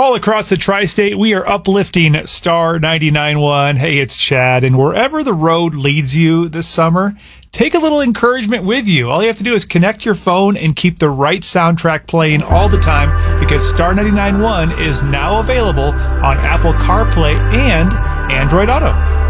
All across the tri-state, we are uplifting Star 99.1. Hey, it's Chad, and wherever the road leads you this summer, take a little encouragement with you. All you have to do is connect your phone and keep the right soundtrack playing all the time, because Star 99.1 is now available on Apple CarPlay and Android Auto.